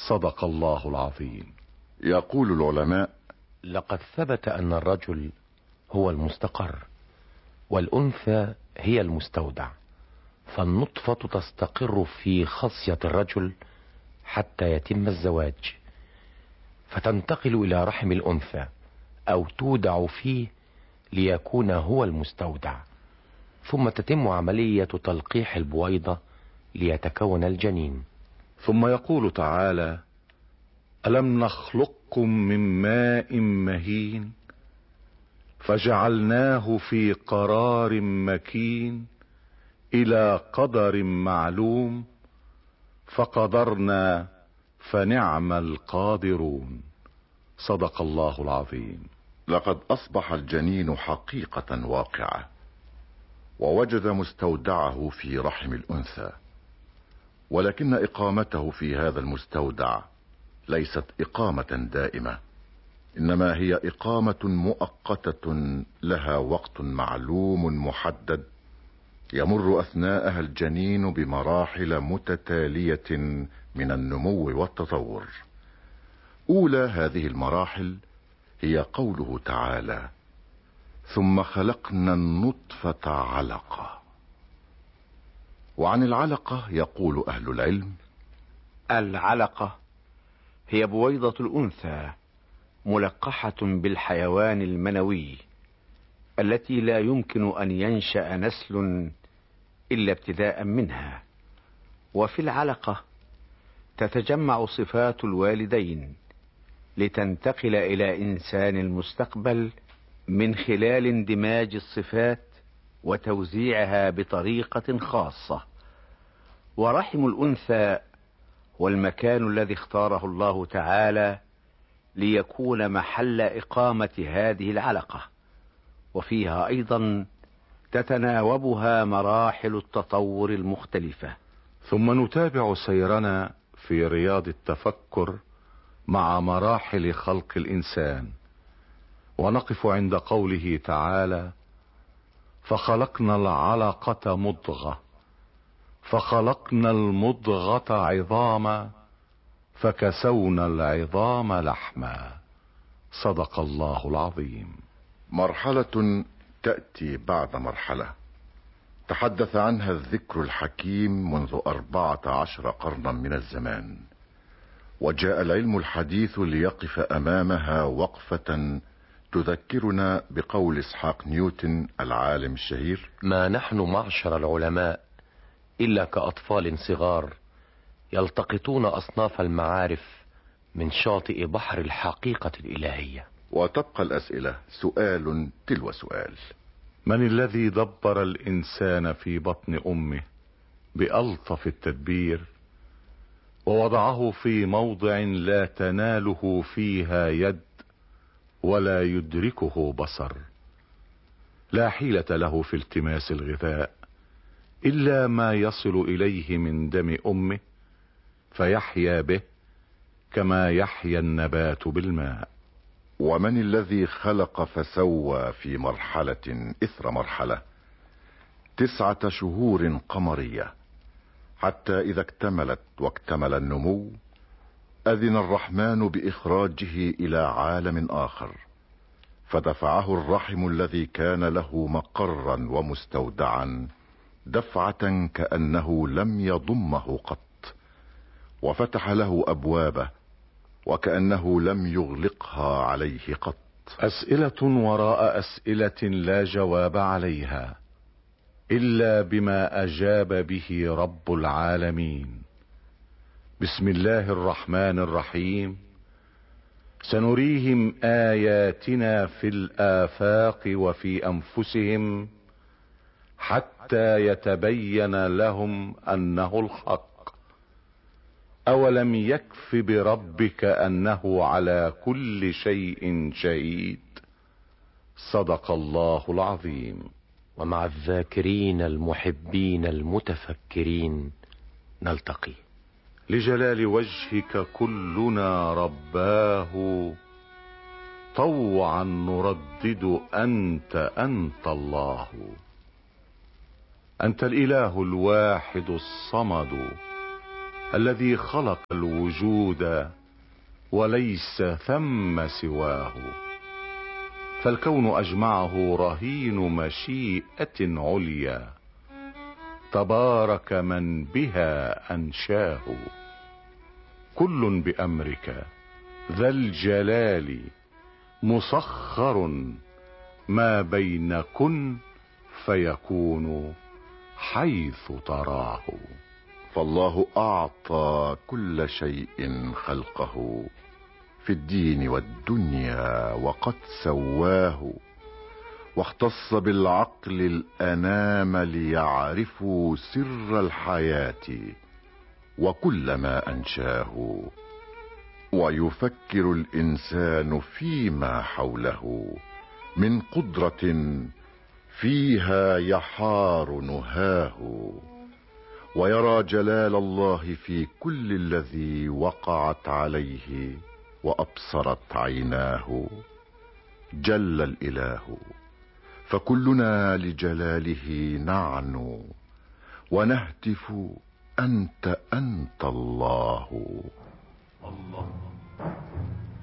صدق الله العظيم. يقول العلماء: لقد ثبت أن الرجل هو المستقر والأنثى هي المستودع، فالنطفة تستقر في خصية الرجل حتى يتم الزواج، فتنتقل إلى رحم الأنثى أو تودع فيه ليكون هو المستودع، ثم تتم عملية تلقيح البويضة ليتكون الجنين. ثم يقول تعالى: ألم نخلقكم من ماء مهين فجعلناه في قرار مكين إلى قدر معلوم فقدرنا فنعم القادرون. صدق الله العظيم. لقد أصبح الجنين حقيقة واقعة، ووجد مستودعه في رحم الأنثى، ولكن إقامته في هذا المستودع ليست إقامة دائمة، إنما هي إقامة مؤقتة لها وقت معلوم محدد، يمر أثناءها الجنين بمراحل متتالية من النمو والتطور. أولى هذه المراحل هي قوله تعالى: ثم خلقنا النطفة علقة. وعن العلقة يقول أهل العلم: العلقة هي بويضة الأنثى ملقحة بالحيوان المنوي التي لا يمكن أن ينشأ نسل إلا ابتداء منها. وفي العلقة تتجمع صفات الوالدين لتنتقل إلى إنسان المستقبل من خلال اندماج الصفات وتوزيعها بطريقة خاصة. ورحم الأنثى هو المكان الذي اختاره الله تعالى ليكون محل إقامة هذه العلقة، وفيها أيضا تتناوبها مراحل التطور المختلفة. ثم نتابع سيرنا في رياض التفكر مع مراحل خلق الإنسان، ونقف عند قوله تعالى: فخلقنا العلقة مضغة فخلقنا المضغة عظاما فكسونا العظام لحما. صدق الله العظيم. مرحلة تأتي بعد مرحلة تحدث عنها الذكر الحكيم منذ 14 قرنا من الزمان، وجاء العلم الحديث ليقف أمامها وقفة تذكرنا بقول إسحاق نيوتن العالم الشهير: ما نحن معشر العلماء إلا كأطفال صغار يلتقطون أصناف المعارف من شاطئ بحر الحقيقة الإلهية. وتبقى الأسئلة سؤال تلو سؤال: من الذي دبر الإنسان في بطن أمه بألطف التدبير ووضعه في موضع لا تناله فيها يد ولا يدركه بصر، لا حيلة له في التماس الغذاء إلا ما يصل إليه من دم أمه فيحيا به كما يحيا النبات بالماء؟ ومن الذي خلق فسوى في مرحلة إثر مرحلة 9 شهور قمرية، حتى إذا اكتملت واكتمل النمو أذن الرحمن بإخراجه إلى عالم آخر، فدفعه الرحم الذي كان له مقرا ومستودعا دفعة كأنه لم يضمه قط، وفتح له أبوابه وكأنه لم يغلقها عليه قط. أسئلة وراء أسئلة لا جواب عليها إلا بما أجاب به رب العالمين. بسم الله الرحمن الرحيم: سنريهم آياتنا في الآفاق وفي أنفسهم حتى يتبين لهم أنه الحق، أولم يكف بربك أنه على كل شيء شهيد. صدق الله العظيم. ومع الذاكرين المحبين المتفكرين نلتقي. لجلال وجهك كلنا رباه، طوعا نردد أنت الله. أنت الإله الواحد الصمد، الذي خلق الوجود وليس ثم سواه. فالكون أجمعه رهين مشيئة عليا، تبارك من بها أنشاه. كل بأمرك ذا الجلال مسخر، ما بين كن فيكون حيث تراه. فالله أعطى كل شيء خلقه في الدين والدنيا وقد سواه، واختص بالعقل الأنام ليعرفوا سر الحياة وكل ما أنشاه. ويفكر الإنسان فيما حوله من قدرة فيها يحار نهاه، ويرى جلال الله في كل الذي وقعت عليه وأبصرت عيناه. جل الإله، فكلنا لجلاله نعنو ونهتف أنت الله. الله